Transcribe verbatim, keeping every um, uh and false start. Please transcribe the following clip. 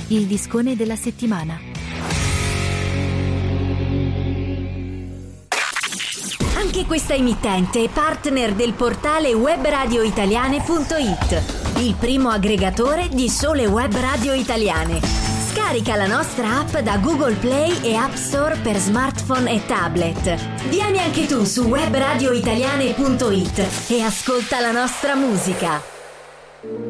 il discone della settimana. Anche questa emittente è partner del portale webradioitaliane punto it, il primo aggregatore di sole web radio italiane. Scarica la nostra app da Google Play e App Store per smartphone e tablet. Vieni anche tu su webradioitaliane punto it e ascolta la nostra musica.